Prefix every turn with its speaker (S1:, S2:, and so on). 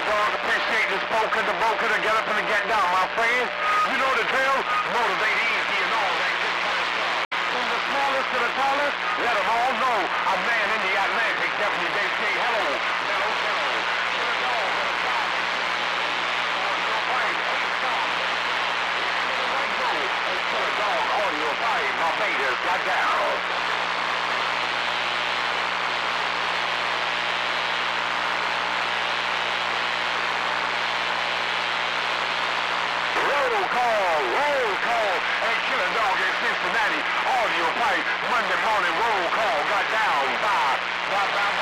S1: Killer Dog, appreciate this poker, the boker, to get up and to get down, my friends. You know the drill, motivate easy and all that good kind of stuff. From the smallest to the tallest, let them all know a man in the Atlantic, definitely they say hello, hello, hello. Killer Dog on the top. On your right, A-Star. Right go, and Killer Dog on your right, Barbados, got down. Roll call, and Killer Dog in Cincinnati, audio pipe, Monday morning roll call, got down, bye.